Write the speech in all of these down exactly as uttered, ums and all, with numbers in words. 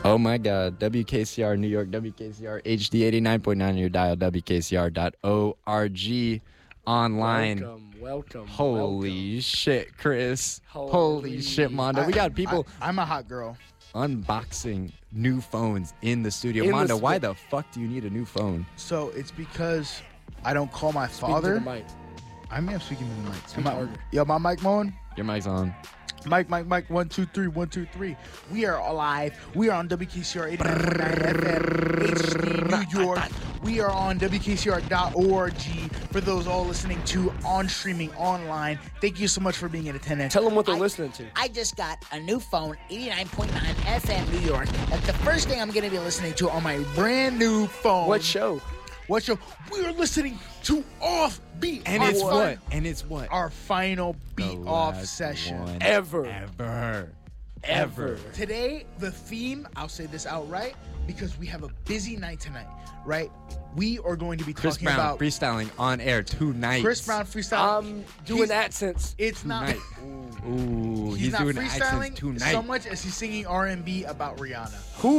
Oh my God, W K C R New York, W K C R H D eighty-nine point nine on your dial, W K C R dot org, online. Welcome, welcome, Holy welcome. shit, Chris. Holy, Holy shit, Mondo. I, We got people I, I'm a hot girl. unboxing new phones in the studio. In the Mondo, stu- why the fuck do you need a new phone? So it's because I don't call my Speak to father. the mic. I am speaking to the mic. Speak Am I- harder. Yo, my mic on? Your mic's on. Mike, Mike, Mike, one, two, three, one, two, three. We are alive. We are on W K C R eighty-nine point nine F M, H D, New York. We are on W K C R dot org. For those all listening to on streaming online, thank you so much for being in attendance. Tell them what they're I- listening to. I just got a new phone, eighty-nine point nine F M New York. That's the first thing I'm going to be listening to on my Brand new phone. What show? What show? We are listening to Offbeat. And Our it's fin- what? And it's what? Our final The beat off last session. one Ever. Ever. Ever. Today, the theme, I'll say this outright, because we have a busy night tonight, right? We are going to be Chris talking Brown about freestyling on air tonight. Chris Brown freestyle. I'm doing He's- accents. It's not. Tonight. Ooh, He's, he's, not doing freestyling accents tonight. so much as he's singing R and B about Rihanna.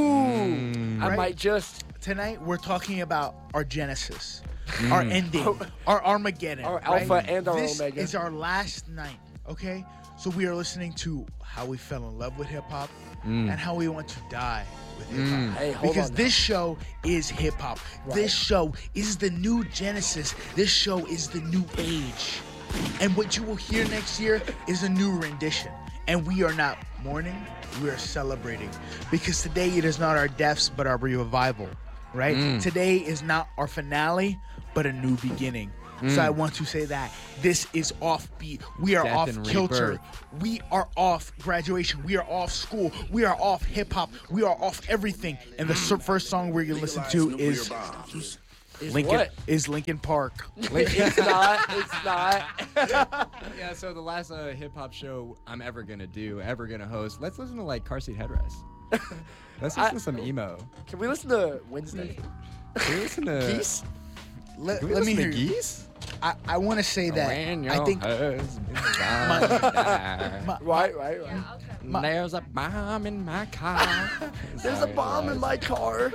Who? I Right? might just. Tonight, we're talking about our Genesis, our ending, our Armageddon. Our right? Alpha and our this Omega. is our last night, okay? So we are listening to how we fell in love with hip hop and how we want to die with hip hop. Hey, hold because on now. this show is hip hop. This show is the new Genesis. This show is the new age. And what you will hear next year is a new rendition. And we are not mourning, we are celebrating. Because today it is not our deaths, but our revival, right? Today is not our finale, but a new beginning. So I want to say that this is offbeat. We are Death off and kilter. rebirth. We are off graduation. We are off school. We are off hip hop. We are off everything. And the s- first song we're gonna listen to is Is Lincoln what? is Lincoln Park. It's not. It's not. Yeah, so the last uh, hip hop show I'm ever gonna do, ever gonna host. Let's listen to like Car Seat Headrest. Let's listen I- to some emo. Can we listen to Wednesday? Can we listen to Geese? Let, Can we let me listen hear to you. Geese? I, I want to say that When I your think husband died. my, Right, right, right. my- There's a bomb in my car. There's a bomb in my car.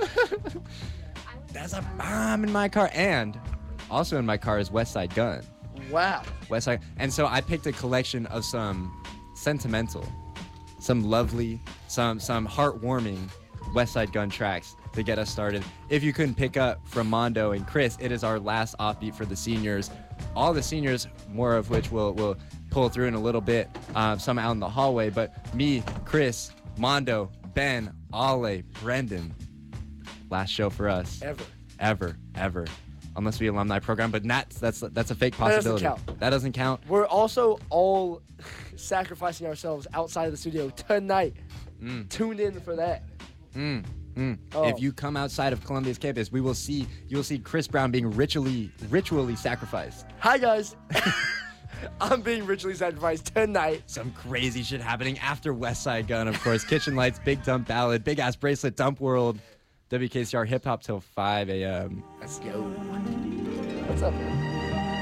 There's a bomb in my car. And also in my car is West Side Gun. Wow. West Side. And so I picked a collection of some sentimental, some lovely, some some heartwarming West Side Gun tracks to get us started. If you couldn't pick up from Mondo and Chris, it is our last offbeat for the seniors. All the seniors, more of which we'll, we'll pull through in a little bit, uh, some out in the hallway. But me, Chris, Mondo, Ben, Ale, Brendan, last show for us. Ever. Ever, ever. Unless we alumni program, but that's that's that's a fake That doesn't possibility. count. That doesn't count. We're also all sacrificing ourselves outside of the studio tonight. Tune in for that. Mm, mm. Oh. If you come outside of Columbia's campus, we will see you will see Chris Brown being ritually ritually sacrificed. Hi, guys. I'm being ritually sacrificed tonight. Some crazy shit happening after West Side Gun, of course. Kitchen Lights, Big Dump Ballad, Big Ass Bracelet, Dump World, W K C R Hip Hop till five a.m. Let's go. What's up, man?